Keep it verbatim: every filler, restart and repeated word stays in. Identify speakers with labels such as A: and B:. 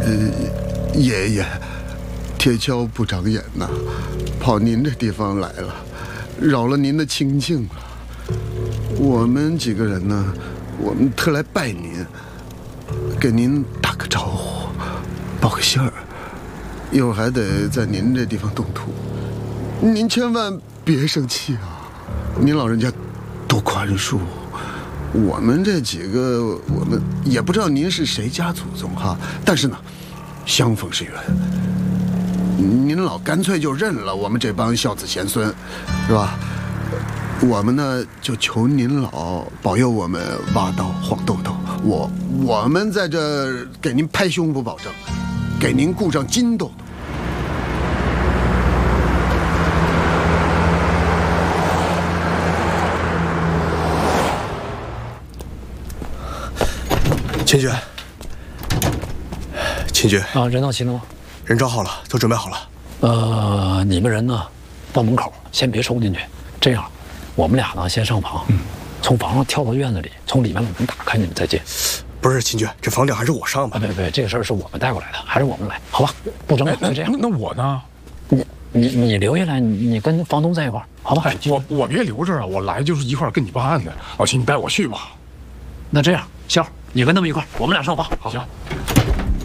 A: 呃，爷爷，铁锹不长眼呐，跑您这地方来了，扰了您的清静了。我们几个人呢，我们特来拜您，给您打个招呼，报个信儿。一会儿还得在您这地方动土，您千万别生气啊！您老人家多宽恕。我们这几个，我们也不知道您是谁家祖宗哈，但是呢，相逢是缘。您老干脆就认了我们这帮孝子贤孙，是吧？我们呢就求您老保佑我们挖到黄豆豆，我我们在这给您拍胸脯保证，给您雇上金豆豆。
B: 秦军，秦军
C: 啊，人到齐了吗？
B: 人招好了，都准备好了。
C: 呃，你们人呢，到门口先别冲进去，这样，我们俩呢先上房，嗯，从房上跳到院子里，从里面把门打开，你们再进。
B: 不是秦军，这房顶还是我上吧？
C: 啊，别别，这个事儿是我们带过来的，还是我们来，好吧？不争了，就这样。
D: 那我呢？
C: 你你你留下来，你你跟房东在一块儿，好吧？
D: 哎，我我别留着啊，我来就是一块儿跟你办案的。老秦，你带我去吧。
C: 那这样，笑，你跟他们一块儿，我们俩上房。
D: 好，行。